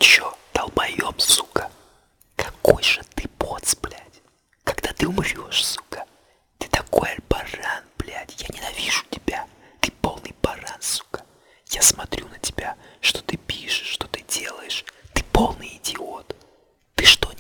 чё, долбоёб, сука? Какой же ты поц, блядь. Когда ты умрёшь, сука. Ты такой баран, блядь. Я ненавижу тебя. Ты полный баран, сука. Я смотрю на тебя, что ты пишешь, что ты делаешь. Ты полный идиот. Ты что